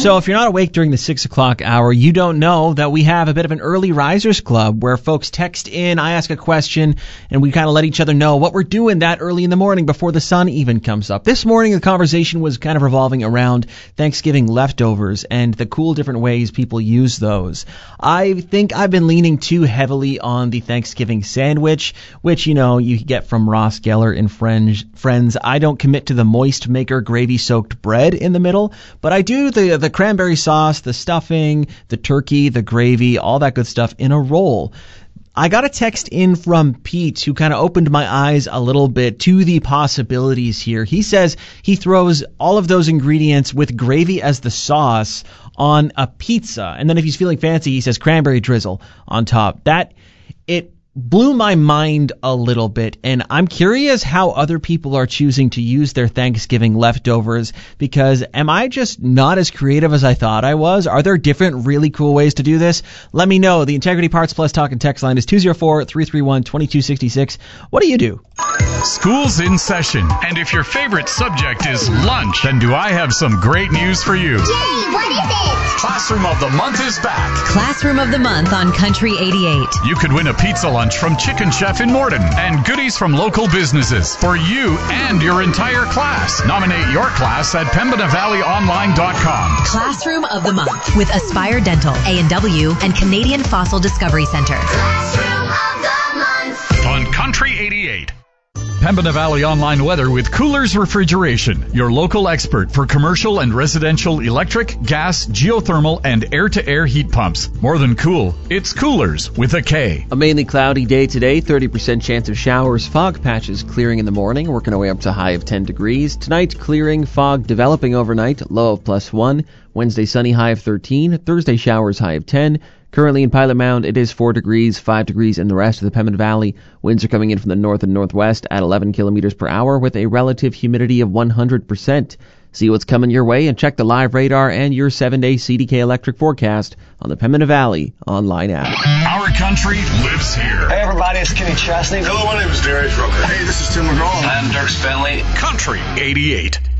So if you're not awake during the 6 o'clock hour, you don't know that we have a bit of an early risers club where folks text in, I ask a question, and we kind of let each other know what we're doing that early in the morning before the sun even comes up. This morning, the conversation was kind of revolving around Thanksgiving leftovers and the cool different ways people use those. I think I've been leaning too heavily on the Thanksgiving sandwich, which, you get from Ross Geller and Friends. I don't commit to the moist maker gravy-soaked bread in the middle, but I do the cranberry sauce, the stuffing, the turkey, the gravy, all that good stuff in a roll. I got a text in from Pete who kind of opened my eyes a little bit to the possibilities here. He says he throws all of those ingredients with gravy as the sauce on a pizza. And then if he's feeling fancy, he says cranberry drizzle on top. It blew my mind a little bit, and I'm curious how other people are choosing to use their Thanksgiving leftovers, because am I just not as creative as I thought I was? Are there different really cool ways to do this? Let me know. The Integrity Parts Plus talk and text line is 204-331-2266. What do you do? School's in session, and if your favorite subject is lunch, then do I have some great news for you. Jay, what is it? Classroom of the Month is back. Classroom of the Month on Country 88. You could win a pizza lunch from Chicken Chef in Morden and goodies from local businesses for you and your entire class. Nominate your class at PembinaValleyOnline.com. Classroom of the Month with Aspire Dental, A&W, and Canadian Fossil Discovery Center. Classroom of the Month. On Country 88. Pembina Valley Online Weather with Coolers Refrigeration, your local expert for commercial and residential electric, gas, geothermal, and air-to-air heat pumps. More than cool, it's Coolers with a K. A mainly cloudy day today, 30% chance of showers, fog patches clearing in the morning, working our way up to a high of 10 degrees. Tonight, clearing, fog developing overnight, low of +1. Wednesday, sunny, high of 13. Thursday, showers, high of 10. Currently in Pilot Mound, it is 4 degrees, 5 degrees in the rest of the Pembina Valley. Winds are coming in from the north and northwest at 11 kilometers per hour with a relative humidity of 100%. See what's coming your way and check the live radar and your 7-day CDK electric forecast on the Pembina Valley online app. Our country lives here. Hey everybody, it's Kenny Chesney. Hello, my name is Darius Rucker. Hey, this is Tim McGraw. I'm Dirk Spenley. Country 88.